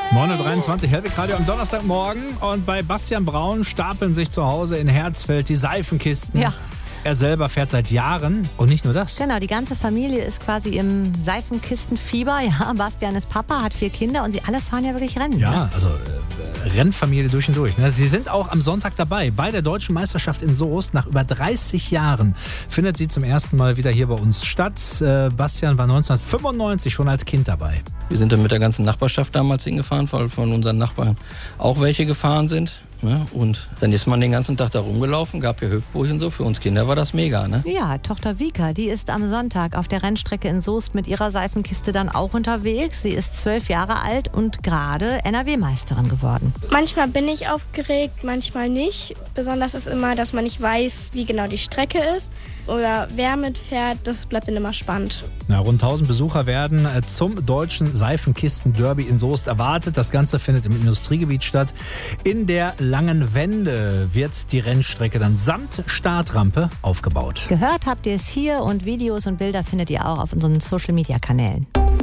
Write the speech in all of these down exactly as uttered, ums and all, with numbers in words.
neun Uhr dreiundzwanzig, Hellwig Radio am Donnerstagmorgen. Und bei Bastian Braun stapeln sich zu Hause in Herzfeld die Seifenkisten. Ja. Er selber fährt seit Jahren und nicht nur das. Genau, die ganze Familie ist quasi im Seifenkistenfieber. Ja, Bastian ist Papa, hat vier Kinder und sie alle fahren ja wirklich Rennen. Ja, ne? also äh, Rennfamilie durch und durch. Ne? Sie sind auch am Sonntag dabei bei der Deutschen Meisterschaft in Soest. Nach über dreißig Jahren findet sie zum ersten Mal wieder hier bei uns statt. Äh, Bastian war neunzehnhundertfünfundneunzig schon als Kind dabei. Wir sind dann mit der ganzen Nachbarschaft damals hingefahren, weil von unseren Nachbarn auch welche gefahren sind. Ne? Und dann ist man den ganzen Tag da rumgelaufen, gab hier Hüpfburg so. Für uns Kinder war das mega, ne? Ja, Tochter Vika, die ist am Sonntag auf der Rennstrecke in Soest mit ihrer Seifenkiste dann auch unterwegs. Sie ist zwölf Jahre alt und gerade N R W-Meisterin geworden. Manchmal bin ich aufgeregt, manchmal nicht. Besonders ist immer, dass man nicht weiß, wie genau die Strecke ist oder wer mitfährt. Das bleibt dann immer spannend. Na, rund tausend Besucher werden zum deutschen Seifenkisten-Derby in Soest erwartet. Das Ganze findet im Industriegebiet statt. In der Langen Wende wird die Rennstrecke dann samt Startrampe aufgebaut. Gehört habt ihr es hier und Videos und Bilder findet ihr auch auf unseren Social-Media-Kanälen.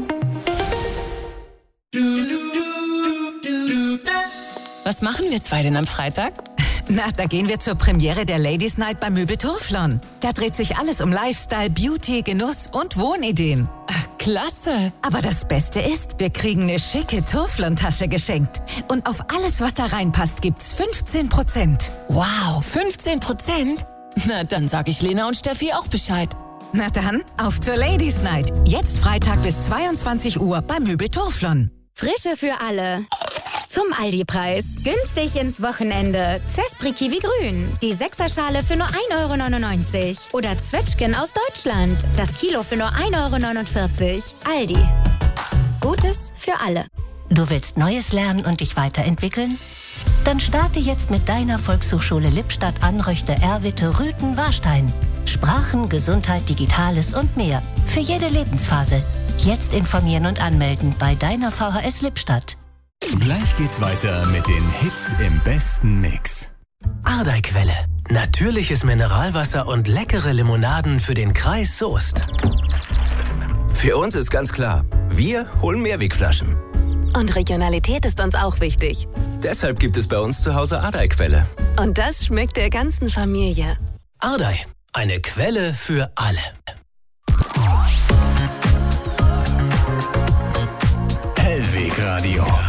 Was machen wir zwei denn am Freitag? Na, da gehen wir zur Premiere der Ladies Night bei Möbel Turflon. Da dreht sich alles um Lifestyle, Beauty, Genuss und Wohnideen. Ach, klasse. Aber das Beste ist, wir kriegen eine schicke Turflon-Tasche geschenkt. Und auf alles, was da reinpasst, gibt's fünfzehn Prozent. Wow, fünfzehn Prozent? Na, dann sag ich Lena und Steffi auch Bescheid. Na dann, auf zur Ladies Night. Jetzt Freitag bis zweiundzwanzig Uhr bei Möbel Turflon. Frische für alle. Zum Aldi-Preis. Günstig ins Wochenende. Zespri Kiwi Grün. Die Sechserschale für nur ein Euro neunundneunzig. Oder Zwetschgen aus Deutschland. Das Kilo für nur ein Euro neunundvierzig. Aldi. Gutes für alle. Du willst Neues lernen und dich weiterentwickeln? Dann starte jetzt mit deiner Volkshochschule Lippstadt-Anröchte, Erwitte, Rüthen, Warstein. Sprachen, Gesundheit, Digitales und mehr. Für jede Lebensphase. Jetzt informieren und anmelden bei deiner V H S Lippstadt. Gleich geht's weiter mit den Hits im besten Mix. Ardeiquelle. Natürliches Mineralwasser und leckere Limonaden für den Kreis Soest. Für uns ist ganz klar, wir holen Mehrwegflaschen. Und Regionalität ist uns auch wichtig. Deshalb gibt es bei uns zu Hause Ardeiquelle. Und das schmeckt der ganzen Familie. Ardei, eine Quelle für alle. Hellwig Radio.